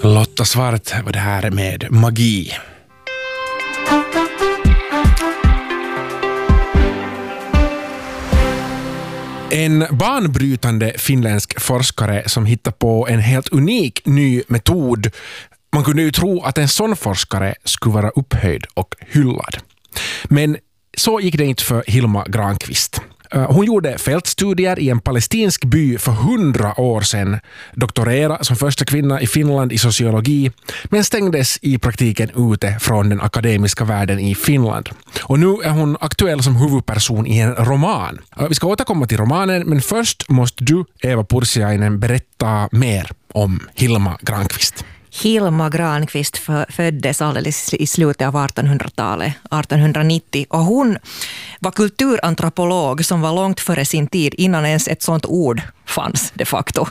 Lotta Svart var det här med magi. En banbrytande finländsk forskare som hittar på en helt unik ny metod. Man kunde ju tro att en sån forskare skulle vara upphöjd och hyllad. Men så gick det inte för Hilma Granqvist. Hon gjorde fältstudier i en palestinsk by för 100 år sedan, doktorerade som första kvinna i Finland i sociologi, men stängdes i praktiken ute från den akademiska världen i Finland. Och nu är hon aktuell som huvudperson i en roman. Vi ska återkomma till romanen, men först måste du, Eva Pursiainen, berätta mer om Hilma Granqvist. Hilma Granqvist föddes alldeles i slutet av 1800-talet, 1890, och hon var kulturantropolog som var långt före sin tid, innan ens ett sånt ord fanns de facto.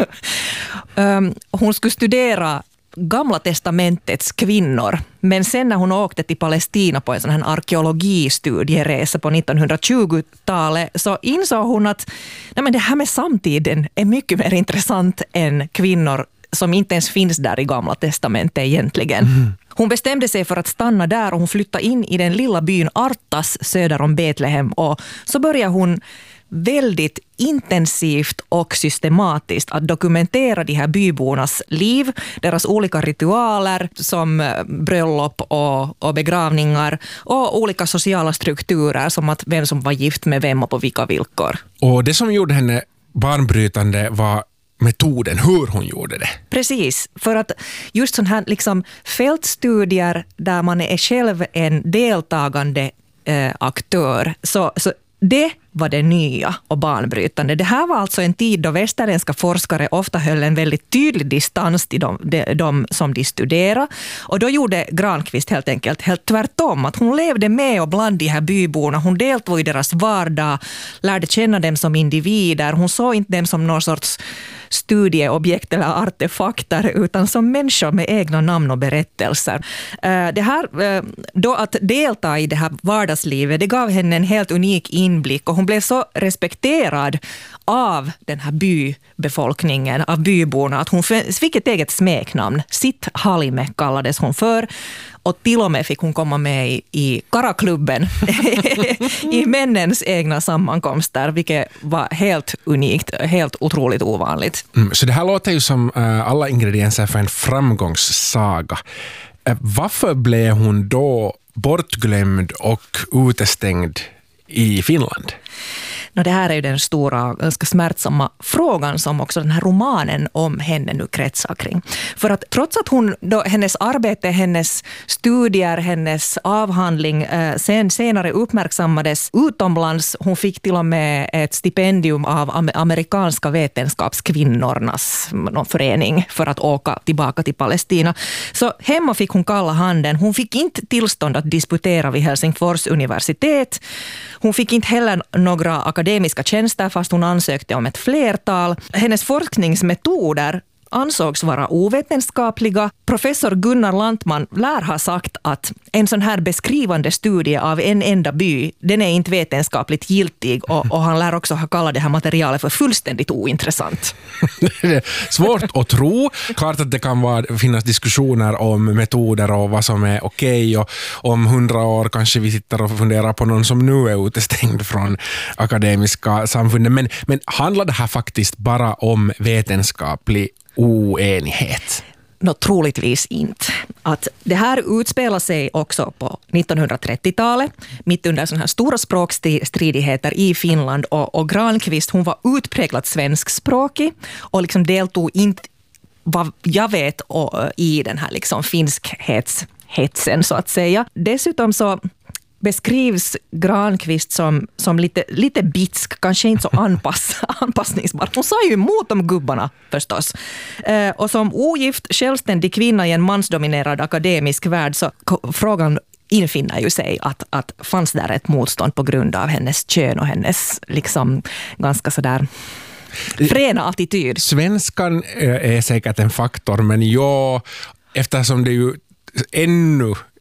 Hon skulle studera Gamla testamentets kvinnor, men sen när hon åkte till Palestina på en sån här arkeologistudieresa på 1920-talet så insåg hon att det här med samtiden är mycket mer intressant än kvinnor som inte ens finns där i Gamla testamentet egentligen. Hon bestämde sig för att stanna där och hon flyttade in i den lilla byn Artas söder om Betlehem, och så började hon väldigt intensivt och systematiskt att dokumentera de här bybornas liv, deras olika ritualer som bröllop och begravningar och olika sociala strukturer som att vem som var gift med vem och på vilka villkor. Och det som gjorde henne banbrytande var metoden, hur hon gjorde det. Precis, för att just sån här fältstudier där man är själv en deltagande aktör, så det var det nya och banbrytande. Det här var alltså en tid då västerländska forskare ofta höll en väldigt tydlig distans till de som de studerade. Och då gjorde Granqvist helt enkelt helt tvärtom. Att hon levde med och bland de här byborna. Hon deltog i deras vardag, lärde känna dem som individer. Hon såg inte dem som någon sorts studieobjekt eller artefakter, utan som människor med egna namn och berättelser. Det här, då att delta i det här vardagslivet, det gav henne en helt unik inblick, och hon blev så respekterad av den här bybefolkningen, av byborna, att hon fick ett eget smeknamn. Sitt Halime kallades hon för, och till och med fick hon komma med i Karaklubben i männens egna sammankomster, vilket var helt unikt, helt otroligt ovanligt. Så det här låter ju som alla ingredienser för en framgångssaga. Varför blev hon då bortglömd och utestängd i Finland? Det här är ju den stora, ganska smärtsamma frågan som också den här romanen om henne nu kretsar kring. För att trots att hennes arbete, hennes studier, hennes avhandling senare uppmärksammades utomlands, hon fick till och med ett stipendium av amerikanska vetenskapskvinnornas någon förening för att åka tillbaka till Palestina. Så hemma fick hon kalla handen. Hon fick inte tillstånd att disputera vid Helsingfors universitet. Hon fick inte heller några akademiska tjänster fast hon ansökte om ett flertal. Hennes forskningsmetoder ansågs vara ovetenskapliga. Professor Gunnar Lantman lär ha sagt att en sån här beskrivande studie av en enda by, den är inte vetenskapligt giltig, och han lär också ha kallat det här materialet för fullständigt ointressant. Det är svårt att tro. Klart att det kan finnas diskussioner om metoder och vad som är okej, och om 100 år kanske vi sitter och funderar på någon som nu är utestängd från akademiska samfunden. Men handlar det här faktiskt bara om vetenskaplig oenighet? Troligtvis inte. Att det här utspelar sig också på 1930-talet, mitt under sådana här stora språkstridigheter i Finland, och Granqvist, hon var utpräglat svenskspråkig och liksom deltog inte, vad jag vet, i den här finskhetsen så att säga. Dessutom så beskrivs Granqvist som lite bitsk, kanske inte så anpassningsbar. Hon sa ju emot de gubbarna förstås. Och som ogift, självständig kvinna i en mansdominerad akademisk värld, så frågan infinner ju sig att fanns där ett motstånd på grund av hennes kön och hennes ganska sådär fräna attityd. Svenskan är säkert en faktor, men eftersom det ju ännu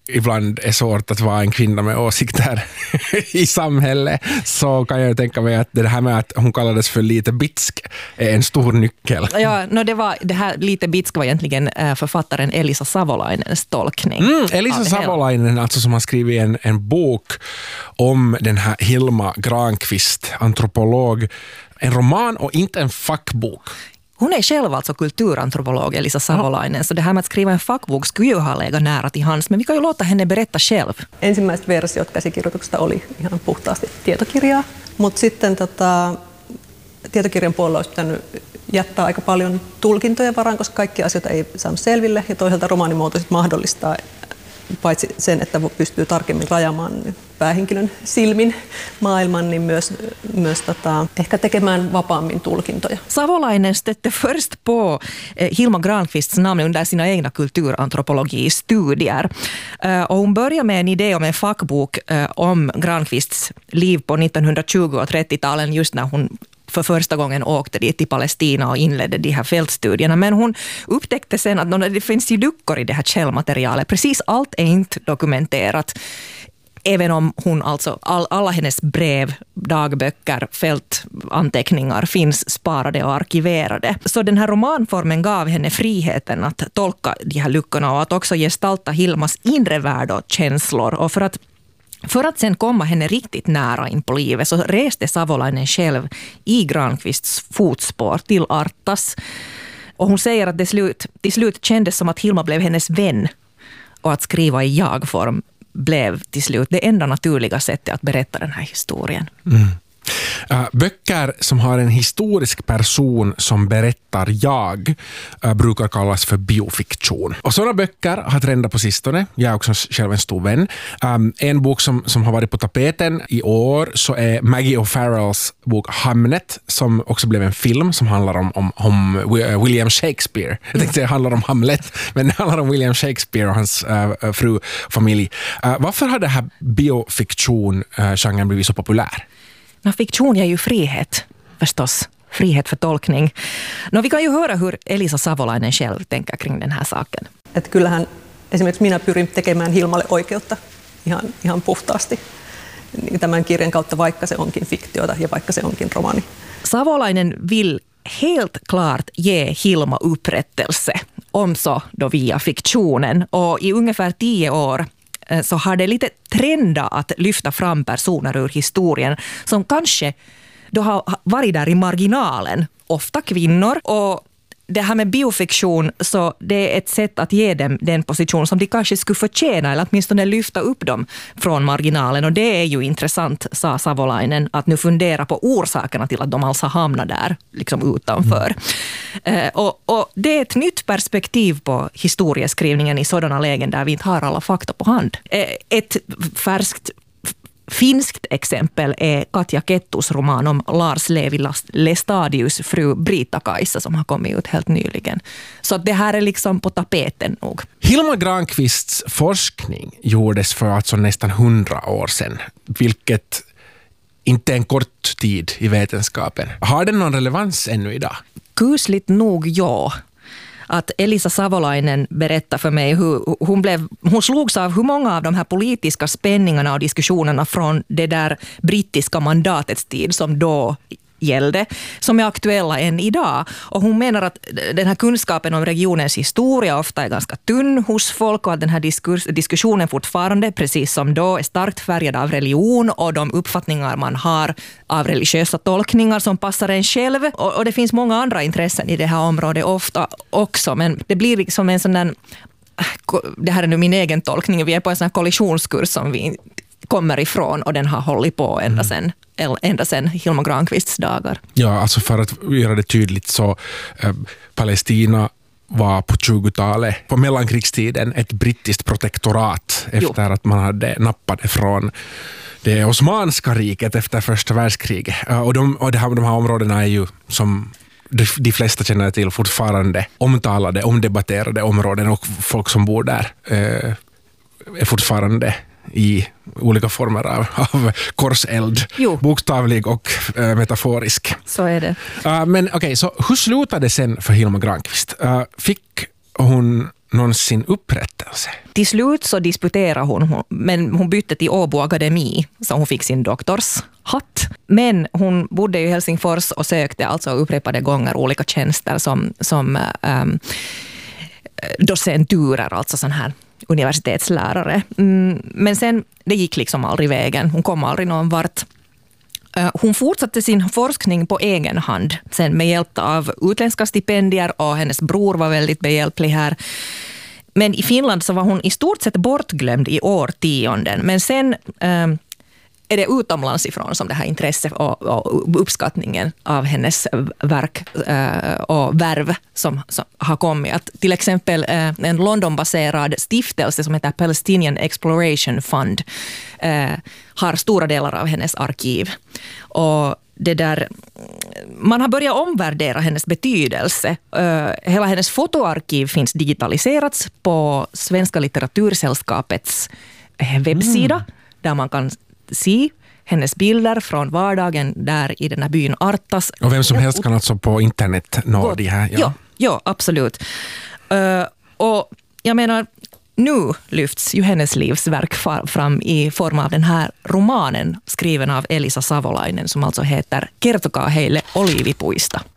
ibland är svårt att vara en kvinna med åsikter i samhället, så kan jag ju tänka mig att det här med att hon kallades för lite bitsk är en stor nyckel. Ja, det här lite bitsk var egentligen författaren Elisa Savolainens tolkning. Elisa Savolainen, alltså, som har skrivit en bok om den här Hilma Granqvist, antropolog. En roman och inte en fackbok. Hon är själv alltså kulturantropolog, Elisa Savolainen, så det här med att skriva en fackbok skulle ju ha legat nära till hands, men vi kan ju låta henne berätta själv. Ensimmäiset versiot käsikirjoituksesta oli ihan puhtaasti tietokirjaa, mutta sitten tietokirjan puolella olisi pitänyt jättää aika paljon tulkintojen varaan, koska kaikki asioita ei saanut selville, ja toisaalta romaanimuoto mahdollistaa paitsi sen, että pystyy tarkemmin rajaamaan päähenkilön silmin maailman, niin myös ehkä tekemään vapaammin tulkintoja. Savolainen stötte först på Hilma Granqvists namn under sina egna kulturantropologistudier. Och hon börjar med en idé om en fackbok om Granqvists liv på 1920- och 30-talen, just när hon för första gången åkte dit till Palestina och inledde de här fältstudierna. Men hon upptäckte sen att det finns ju luckor i det här källmaterialet. Precis allt är inte dokumenterat. Även om hon alltså, alla hennes brev, dagböcker, fältanteckningar finns sparade och arkiverade. Så den här romanformen gav henne friheten att tolka de här luckorna och att också gestalta Hilmas inre värld och känslor. Och för att sen komma henne riktigt nära in på livet så reste Savolainen själv i Granqvists fotspår till Artas. Och hon säger att det till slut kändes som att Hilma blev hennes vän och att skriva i jag-form blev till slut det enda naturliga sättet att berätta den här historien. Böcker som har en historisk person som berättar jag brukar kallas för biofiktion. Och sådana böcker har trendat på sistone. Jag är också själv en stor vän. En bok som har varit på tapeten i år så är Maggie O'Farrells bok Hamnet, som också blev en film som handlar om William Shakespeare. Jag tänkte säga handlar om Hamlet, men det handlar om William Shakespeare och hans fru och familj. Varför har det här biofiktion-genren blivit så populär? Fiktion är ju frihet, förstås. Frihet för tolkning. Vi kan ju höra hur Elisa Savolainen själv tänker kring den här saken. Että kyllähän esimerkiksi minä pyrin tekemään Hilmalle oikeutta ihan puhtaasti tämän kirjan kautta, vaikka se onkin fiktiota ja vaikka se onkin romaani. Savolainen vill helt klart ge Hilma upprättelse, om så då via fiktionen. Och i ungefär 10 år så har det lite trenda att lyfta fram personer ur historien som kanske då har varit där i marginalen, ofta kvinnor. Och det här med biofiktion, så det är ett sätt att ge dem den position som de kanske skulle förtjäna, eller åtminstone lyfta upp dem från marginalen. Och det är ju intressant, sa Savolainen, att nu fundera på orsakerna till att de alltså hamnar där liksom utanför. Och det är ett nytt perspektiv på historieskrivningen i sådana lägen där vi inte har alla fakta på hand. Ett färskt finskt exempel är Katja Kettus roman om Lars Levi Lestadius fru Brita-Kajsa som har kommit ut helt nyligen. Så det här är liksom på tapeten nog. Hilma Granqvists forskning gjordes för alltså nästan 100 år sedan, vilket inte är en kort tid i vetenskapen. Har den någon relevans ännu idag? Kusligt nog ja. Att Elisa Savolainen berättar för mig hur hon slogs av hur många av de här politiska spänningarna och diskussionerna från det där brittiska mandatets tid som då gällde, som är aktuella än idag. Och hon menar att den här kunskapen om regionens historia ofta är ganska tunn hos folk och att den här diskussionen fortfarande, precis som då, är starkt färgad av religion och de uppfattningar man har av religiösa tolkningar som passar en själv. Och det finns många andra intressen i det här området ofta också, men det blir liksom en sån där, det här är nu min egen tolkning, vi är på en sån här kollisionskurs som vi kommer ifrån och den har hållit på ända sedan Hilma Granqvists dagar. Ja, alltså för att göra det tydligt så Palestina var på 20-talet, på mellankrigstiden, ett brittiskt protektorat efter att man hade nappat från det Osmanska riket efter första världskriget. Och de här områdena är ju, som de flesta känner till, fortfarande omtalade, omdebatterade områden, och folk som bor där är fortfarande i olika former av korseld. Bokstavlig och metaforisk. Så är det. Men okej, så hur slutade det sen för Hilma Granqvist? Fick hon någonsin upprättelse? Till slut så disputerade hon, men hon bytte till Åbo Akademi så hon fick sin doktorshatt. Men hon bodde i Helsingfors och sökte alltså upprepade gånger olika tjänster som docenturer, alltså sån här universitetslärare. Men sen, det gick liksom aldrig vägen. Hon kom aldrig någon vart. Hon fortsatte sin forskning på egen hand, sen med hjälp av utländska stipendier, och hennes bror var väldigt behjälplig här. Men i Finland så var hon i stort sett bortglömd i årtionden. Men sen är det utomlands ifrån som det här intresset och uppskattningen av hennes verk och värv som har kommit. Att till exempel en Londonbaserad stiftelse som heter Palestinian Exploration Fund har stora delar av hennes arkiv. Och man har börjat omvärdera hennes betydelse. Hela hennes fotoarkiv finns digitaliserats på Svenska litteratursällskapets webbsida, där man kan se hennes bilder från vardagen där i den här byn Artas. Och vem som helst kan alltså på internet nå de här? Ja, absolut. Och jag menar, nu lyfts ju hennes livsverk fram i form av den här romanen skriven av Elisa Savolainen som alltså heter Kertokaa heille oliivipuista.